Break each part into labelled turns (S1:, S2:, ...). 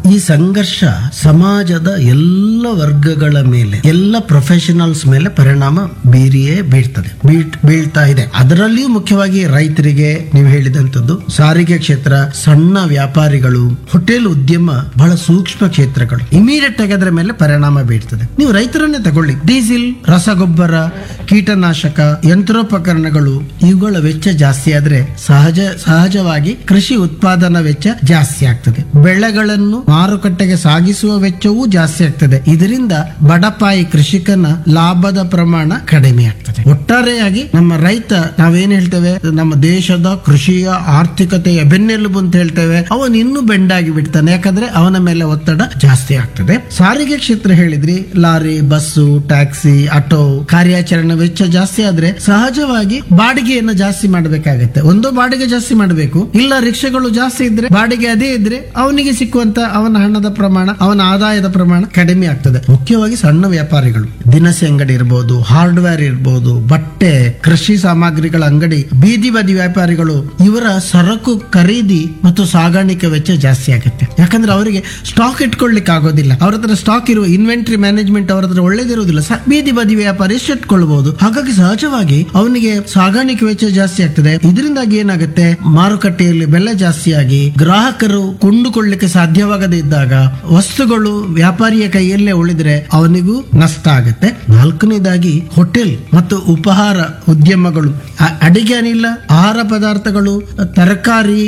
S1: ಈ ಸಂಘರ್ಷ ಸಮಾಜದ ಎಲ್ಲ ವರ್ಗಗಳ ಮೇಲೆ, ಎಲ್ಲ ಪ್ರೊಫೆಷನಲ್ಸ್ ಮೇಲೆ ಪರಿಣಾಮ ಬೀಳ್ತಾ ಇದೆ. ಅದರಲ್ಲಿಯೂ ಮುಖ್ಯವಾಗಿ ರೈತರಿಗೆ, ನೀವು ಹೇಳಿದಂಥದ್ದು ಸಾರಿಗೆ ಕ್ಷೇತ್ರ, ಸಣ್ಣ ವ್ಯಾಪಾರಿಗಳು, ಹೋಟೆಲ್ ಉದ್ಯಮ ಬಹಳ ಸೂಕ್ಷ್ಮ ಕ್ಷೇತ್ರಗಳು. ಇಮಿಡಿಯೇಟ್ ಆಗಿ ಅದರ ಮೇಲೆ ಪರಿಣಾಮ ಬೀಳ್ತದೆ. ನೀವು ರೈತರನ್ನೇ ತಗೊಳ್ಳಿ, ಡೀಸೆಲ್, ರಸಗೊಬ್ಬರ, ಕೀಟನಾಶಕ, ಯಂತ್ರೋಪಕರಣಗಳು ಇವುಗಳ ವೆಚ್ಚ ಜಾಸ್ತಿ ಆದ್ರೆ ಸಹಜವಾಗಿ ಕೃಷಿ ಉತ್ಪಾದನಾ ವೆಚ್ಚ ಜಾಸ್ತಿ ಆಗ್ತದೆ. ಬೆಳೆಗಳನ್ನು ಮಾರುಕಟ್ಟೆಗೆ ಸಾಗಿಸುವ ವೆಚ್ಚವೂ ಜಾಸ್ತಿ ಆಗ್ತದೆ. ಇದರಿಂದ ಬಡಪಾಯಿ ಕೃಷಿಕನ ಲಾಭದ ಪ್ರಮಾಣ ಕಡಿಮೆ ಆಗ್ತದೆ. ಒಟ್ಟಾರೆಯಾಗಿ ನಮ್ಮ ರೈತ, ನಾವೇನ್ ಹೇಳ್ತೇವೆ, ನಮ್ಮ ದೇಶದ ಕೃಷಿಯ ಆರ್ಥಿಕತೆಯ ಬೆನ್ನೆಲುಬು ಅಂತ ಹೇಳ್ತೇವೆ, ಅವನು ಇನ್ನೂ ಬೆಂಡಾಗಿ ಬಿಡ್ತಾನೆ. ಯಾಕಂದ್ರೆ ಅವನ ಮೇಲೆ ಒತ್ತಡ ಜಾಸ್ತಿ ಆಗ್ತದೆ. ಸಾರಿಗೆ ಕ್ಷೇತ್ರ ಹೇಳಿದ್ರಿ, ಲಾರಿ, ಬಸ್ಸು, ಟ್ಯಾಕ್ಸಿ, ಆಟೋ ಕಾರ್ಯಾಚರಣೆ ವೆಚ್ಚ ಜಾಸ್ತಿ ಆದ್ರೆ ಸಹಜವಾಗಿ ಬಾಡಿಗೆಯನ್ನು ಜಾಸ್ತಿ ಮಾಡಬೇಕಾಗತ್ತೆ. ಒಂದು ಬಾಡಿಗೆ ಜಾಸ್ತಿ ಮಾಡಬೇಕು, ಇಲ್ಲ ರಿಕ್ಷಾಗಳು ಜಾಸ್ತಿ ಇದ್ರೆ ಬಾಡಿಗೆ ಅದೇ ಇದ್ರೆ ಅವನಿಗೆ ಸಿಕ್ಕುವಂತ ಅವನ ಹಣದ ಪ್ರಮಾಣ, ಅವನ ಆದಾಯದ ಪ್ರಮಾಣ ಕಡಿಮೆ ಆಗ್ತದೆ. ಮುಖ್ಯವಾಗಿ ಸಣ್ಣ ವ್ಯಾಪಾರಿಗಳು, ದಿನಸಿ ಅಂಗಡಿ ಇರಬಹುದು, ಹಾರ್ಡ್ವೇರ್ ಇರಬಹುದು, ಬಟ್ಟೆ, ಕೃಷಿ ಸಾಮಗ್ರಿಗಳ ಅಂಗಡಿ, ಬೀದಿ ಬದಿ ವ್ಯಾಪಾರಿಗಳು, ಇವರ ಸರಕು ಖರೀದಿ ಮತ್ತು ಸಾಗಾಣಿಕೆ ವೆಚ್ಚ ಜಾಸ್ತಿ ಆಗುತ್ತೆ. ಯಾಕಂದ್ರೆ ಅವರಿಗೆ ಸ್ಟಾಕ್ ಇಟ್ಕೊಳ್ಳಿಕ್ಕೆ ಆಗೋದಿಲ್ಲ. ಅವ್ರ ಹತ್ರ ಸ್ಟಾಕ್ ಇರುವ ಇನ್ವೆಂಟರಿ ಮ್ಯಾನೇಜ್ಮೆಂಟ್ ಅವ್ರ ಹತ್ರ ಒಳ್ಳೇದಿರುವುದಿಲ್ಲ. ಬೀದಿ ಬದಿ ವ್ಯಾಪಾರಿ ಎಷ್ಟು ಇಟ್ಕೊಳ್ಬಹುದು. ಹಾಗಾಗಿ ಸಹಜವಾಗಿ ಅವನಿಗೆ ಸಾಗಾಣಿಕೆ ವೆಚ್ಚ ಜಾಸ್ತಿ ಆಗ್ತದೆ. ಇದರಿಂದಾಗಿ ಏನಾಗುತ್ತೆ, ಮಾರುಕಟ್ಟೆಯಲ್ಲಿ ಬೆಲೆ ಜಾಸ್ತಿಯಾಗಿ ಗ್ರಾಹಕರು ಕೊಂಡುಕೊಳ್ಳಿಕ್ಕೆ ಸಾಧ್ಯವಾಗದೇ ಇದ್ದಾಗ ವಸ್ತುಗಳು ವ್ಯಾಪಾರಿಯ ಕೈಯಲ್ಲೇ ಉಳಿದ್ರೆ ಅವನಿಗೂ ನಷ್ಟ ಆಗುತ್ತೆ. ನಾಲ್ಕನೇದಾಗಿ ಹೋಟೆಲ್ ಮತ್ತು ಉಪಹಾರ ಉದ್ಯಮಗಳು, ಅಡಿಗೆ ಅನಿಲ, ಆಹಾರ ಪದಾರ್ಥಗಳು, ತರಕಾರಿ,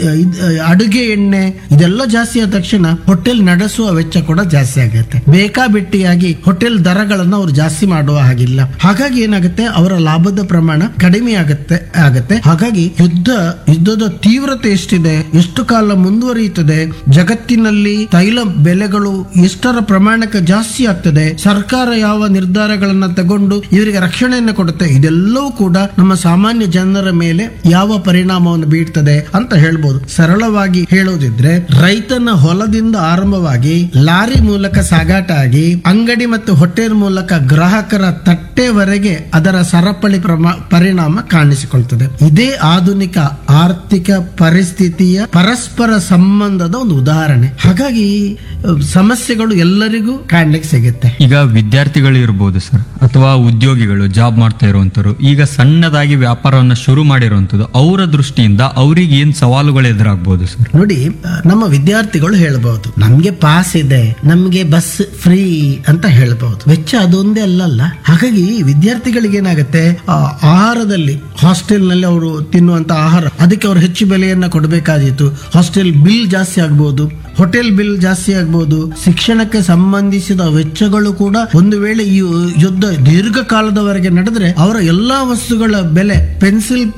S1: ಅಡುಗೆ ಎಣ್ಣೆ ಇದೆಲ್ಲ ಜಾಸ್ತಿ ಆದ ತಕ್ಷಣ ಹೋಟೆಲ್ ನಡೆಸುವ ವೆಚ್ಚ ಕೂಡ ಜಾಸ್ತಿ ಆಗುತ್ತೆ. ಬೇಕಾಬಿಟ್ಟಿಯಾಗಿ ಹೋಟೆಲ್ ದರಗಳನ್ನು ಅವರು ಜಾಸ್ತಿ ಮಾಡುವ ಹಾಗಿಲ್ಲ. ಹಾಗಾಗಿ ಏನಾಗುತ್ತೆ, ಅವರ ಲಾಭದ ಪ್ರಮಾಣ ಕಡಿಮೆ ಆಗತ್ತೆ. ಹಾಗಾಗಿ ಯುದ್ಧದ ತೀವ್ರತೆ ಎಷ್ಟಿದೆ, ಎಷ್ಟು ಕಾಲ ಮುಂದುವರಿಯುತ್ತದೆ, ಜಗತ್ತಿನಲ್ಲಿ ತೈಲ ಬೆಲೆಗಳು ಎಷ್ಟರ ಪ್ರಮಾಣಕ್ಕೆ ಜಾಸ್ತಿ ಆಗ್ತದೆ, ಸರ್ಕಾರ ಯಾವ ನಿರ್ಧಾರಗಳನ್ನ ತಗೊಂಡು ಇವರಿಗೆ ರಕ್ಷಣೆಯನ್ನು ಕೊಡುತ್ತೆ, ಇದೆಲ್ಲವೂ ಕೂಡ ನಮ್ಮ ಸಾಮಾನ್ಯ ಜನರ ಮೇಲೆ ಯಾವ ಪರಿಣಾಮವನ್ನು ಬೀಳ್ತದೆ ಅಂತ ಹೇಳ್ಬೋದು. ಸರಳವಾಗಿ ಹೇಳೋದಿದ್ರೆ, ರೈತನ ಹೊಲದಿಂದ ಆರಂಭವಾಗಿ ಲಾರಿ ಮೂಲಕ ಸಾಗಾಟ ಆಗಿ ಅಂಗಡಿ ಮತ್ತು ಹೋಟೆಲ್ ಮೂಲಕ ಗ್ರಾಹಕರ ತಟ್ಟೆವರೆಗೆ ಅದರ ಸರಪಳಿ ಪರಿಣಾಮ ಕಾಣಿಸಿಕೊಳ್ತದೆ. ಇದೇ ಆಧುನಿಕ ಆರ್ಥಿಕ ಪರಿಸ್ಥಿತಿಯ ಪರಸ್ಪರ ಸಂಬಂಧದ ಒಂದು ಉದಾಹರಣೆ. ಹಾಗಾಗಿ ಸಮಸ್ಯೆಗಳು ಎಲ್ಲರಿಗೂ ಕಾಣ್ಲಿಕ್ಕೆ ಸಿಗುತ್ತೆ.
S2: ಈಗ ವಿದ್ಯಾರ್ಥಿಗಳು ಇರ್ಬೋದು ಸರ್, ಅಥವಾ ಉದ್ಯೋಗಿಗಳು, ಜಾಬ್ ಮಾಡ್ತಾ ಇರುವಂತರು, ಈಗ ಸಣ್ಣದಾಗಿ ವ್ಯಾಪಾರವನ್ನ ಶುರು ಮಾಡಿರುವಂತದ್ದು, ಅವರ ದೃಷ್ಟಿಯಿಂದ ಅವ್ರಿಗೆ ಏನ್ ಸವಾಲುಗಳು ಎದುರಾಗಬಹುದು ಸರ್?
S1: ನೋಡಿ, ನಮ್ಮ ವಿದ್ಯಾರ್ಥಿಗಳು ಹೇಳ್ಬಹುದು, ನಮ್ಗೆ ಪಾಸ್ ಇದೆ, ನಮ್ಗೆ ಬಸ್ ಫ್ರೀ ಅಂತ ಹೇಳ್ಬಹುದು. ವೆಚ್ಚ ಅದೊಂದೇ ಅಲ್ಲಲ್ಲ. ಹಾಗಾಗಿ ವಿದ್ಯಾರ್ಥಿಗಳಿಗೆ ಏನಾಗುತ್ತೆ, ಆಹಾರದಲ್ಲಿ ಹಾಸ್ಟೆಲ್ ನಲ್ಲಿ ಅವರು ತಿನ್ನುವಂತ ಆಹಾರ, ಅದಕ್ಕೆ ಅವರು ಹೆಚ್ಚು ಬೆಲೆಯನ್ನ ಕೊಡಬೇಕಾದೀತು. ಹಾಸ್ಟೆಲ್ ಬಿಲ್ ಜಾಸ್ತಿ ಆಗ್ಬಹುದು, ಹೋಟೆಲ್ ಬಿಲ್ ಜಾಸ್ತಿ ಆಗ್ಬಹುದು. ಶಿಕ್ಷಣಕ್ಕೆ ಸಂಬಂಧಿಸಿದ ವೆಚ್ಚಗಳು ಕೂಡ ಒಂದು ವೇಳೆ ಈ ಯುದ್ಧ ದೀರ್ಘಕಾಲದವರೆಗೆ ನಡೆದ್ರೆ ಅವರ ಎಲ್ಲಾ ವಸ್ತುಗಳ ಬೆಲೆ, ಪೆನ್ಸಿಲ್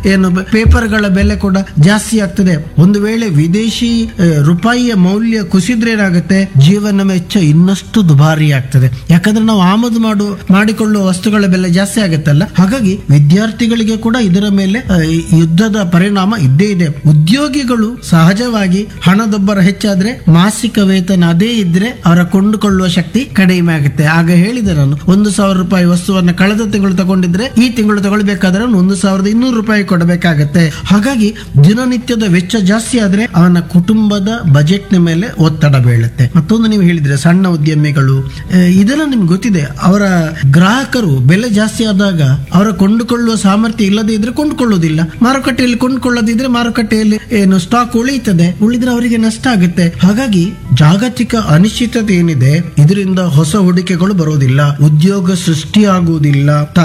S1: ಪೇಪರ್ಗಳ ಬೆಲೆ ಕೂಡ ಜಾಸ್ತಿ ಆಗ್ತದೆ. ಒಂದು ವೇಳೆ ವಿದೇಶಿ ರೂಪಾಯಿಯ ಮೌಲ್ಯ ಕುಸಿದ್ರೆ ಏನಾಗುತ್ತೆ, ಜೀವನ ವೆಚ್ಚ ಇನ್ನಷ್ಟು ದುಬಾರಿ ಆಗ್ತದೆ. ಯಾಕಂದ್ರೆ ನಾವು ಆಮದು ಮಾಡಿಕೊಳ್ಳುವ ವಸ್ತುಗಳ ಬೆಲೆ ಜಾಸ್ತಿ ಆಗುತ್ತಲ್ಲ. ಹಾಗಾಗಿ ವಿದ್ಯಾರ್ಥಿಗಳಿಗೆ ಕೂಡ ಇದರ ಮೇಲೆ ಯುದ್ಧದ ಪರಿಣಾಮ ಇದ್ದೇ ಇದೆ. ಉದ್ಯೋಗಿಗಳು ಸಹಜವಾಗಿ ಹಣದೊಬ್ಬರ ಹೆಚ್ಚಾದ್ರೆ ಮಾಸಿಕ ವೇತನ ಅದೇ ಇದ್ರೆ ಅವರ ಕೊಂಡುಕೊಳ್ಳುವ ಶಕ್ತಿ ಕಡಿಮೆ ಆಗುತ್ತೆ. ಆಗ ಹೇಳಿದೆ ನಾನು, 1,000 ರೂಪಾಯಿ ವಸ್ತುವನ್ನ ಕಳೆದ ತಿಂಗಳು ತಗೊಂಡಿದ್ರೆ ಈ ತಿಂಗಳು ತಗೊಳ್ಬೇಕಾದ್ರೆ 1,200 ರೂಪಾಯಿ ಕೊಡಬೇಕಾಗತ್ತೆ. ಹಾಗಾಗಿ ದಿನನಿತ್ಯದ ವೆಚ್ಚ ಜಾಸ್ತಿ ಆದ್ರೆ ಅವನ ಕುಟುಂಬದ ಬಜೆಟ್ ನ ಮೇಲೆ ಒತ್ತಡ ಬೀಳುತ್ತೆ. ಮತ್ತೊಂದು ನೀವು ಹೇಳಿದ್ರೆ ಸಣ್ಣ ಉದ್ಯಮಿಗಳು, ಇದೆಲ್ಲ ನಿಮ್ಗೆ ಗೊತ್ತಿದೆ, ಅವರ ಗ್ರಾಹಕರು ಬೆಲೆ ಜಾಸ್ತಿ ಆದಾಗ ಅವರ ಕೊಂಡುಕೊಳ್ಳುವ ಸಾಮರ್ಥ್ಯ ಇಲ್ಲದೆ ಇದ್ರೆ ಕೊಂಡುಕೊಳ್ಳುವುದಿಲ್ಲ. ಮಾರುಕಟ್ಟೆಯಲ್ಲಿ ಕೊಂಡುಕೊಳ್ಳದಿದ್ರೆ ಮಾರುಕಟ್ಟೆಯಲ್ಲಿ ಏನು ಸ್ಟಾಕ್ ಉಳಿದ್ರೆ ಅವರಿಗೆ ನಷ್ಟ ಆಗುತ್ತೆ. ಹಾಗಾಗಿ ಜಾಗತಿಕ ಅನಿಶ್ಚಿತತೆ ಏನಿದೆ, ಇದರಿಂದ ಹೊಸ ಹೂಡಿಕೆಗಳು ಬರೋದಿಲ್ಲ, ಉದ್ಯೋಗ ಸೃಷ್ಟಿಯಾಗುವುದಿಲ್ಲ.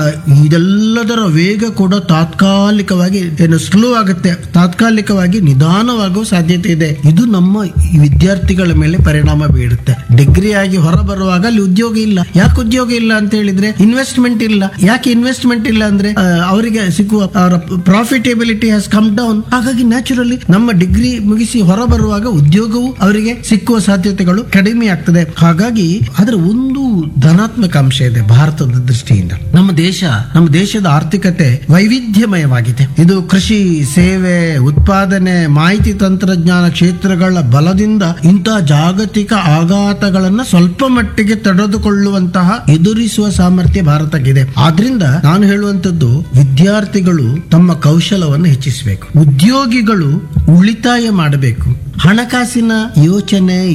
S1: ಇದೆಲ್ಲದರ ವೇಗ ಕೂಡ ತಾತ್ಕಾಲಿಕವಾಗಿ ಸ್ಲೋ ಆಗುತ್ತೆ, ತಾತ್ಕಾಲಿಕವಾಗಿ ನಿಧಾನವಾಗುವ ಸಾಧ್ಯತೆ ಇದೆ. ಇದು ನಮ್ಮ ವಿದ್ಯಾರ್ಥಿಗಳ ಮೇಲೆ ಪರಿಣಾಮ ಬೀರುತ್ತೆ. ಡಿಗ್ರಿ ಆಗಿ ಹೊರ ಬರುವಾಗ ಅಲ್ಲಿ ಉದ್ಯೋಗ ಇಲ್ಲ. ಯಾಕೆ ಉದ್ಯೋಗ ಇಲ್ಲ ಅಂತ ಹೇಳಿದ್ರೆ ಇನ್ವೆಸ್ಟ್ಮೆಂಟ್ ಇಲ್ಲ. ಯಾಕೆ ಇನ್ವೆಸ್ಟ್ಮೆಂಟ್ ಇಲ್ಲ ಅಂದ್ರೆ ಅವರಿಗೆ ಸಿಕ್ಕುವ ಪ್ರಾಫಿಟೇಬಿಲಿಟಿ ಹ್ಯಾಸ್ ಕಮ್ ಡೌನ್. ಹಾಗಾಗಿ ನ್ಯಾಚುರಲಿ ನಮ್ಮ ಡಿಗ್ರಿ ಮುಗಿಸಿ ಹೊರ ಬರುವಾಗ ಉದ್ಯೋಗವು ಅವರಿಗೆ ಸಿಕ್ಕುವ ಸಾಧ್ಯತೆಗಳು ಕಡಿಮೆ ಆಗ್ತದೆ. ಹಾಗಾಗಿ ಅದರ ಒಂದು ಧನಾತ್ಮಕ ಅಂಶ ಇದೆ ಭಾರತದ ದೃಷ್ಟಿಯಿಂದ. ನಮ್ಮ ದೇಶದ ಆರ್ಥಿಕತೆ ವೈವಿಧ್ಯಮಯವಾಗಿದೆ. ಇದು ಕೃಷಿ, ಸೇವೆ, ಉತ್ಪಾದನೆ, ಮಾಹಿತಿ ತಂತ್ರಜ್ಞಾನ ಕ್ಷೇತ್ರಗಳ ಬಲದಿಂದ ಇಂತಹ ಜಾಗತಿಕ ಆಘಾತಗಳನ್ನ ಸ್ವಲ್ಪ ಮಟ್ಟಿಗೆ ತಡೆದುಕೊಳ್ಳುವಂತಹ ಎದುರಿಸುವ ಸಾಮರ್ಥ್ಯ ಭಾರತಕ್ಕಿದೆ. ಆದ್ರಿಂದ ನಾನು ಹೇಳುವಂತದ್ದು, ವಿದ್ಯಾರ್ಥಿಗಳು ತಮ್ಮ ಕೌಶಲವನ್ನು ಹೆಚ್ಚಿಸಬೇಕು, ಉದ್ಯೋಗಿಗಳು ಉಳಿತಾಯ ಮಾಡಬೇಕು, ಹಣಕಾಸಿನ ಯೋಚನೆ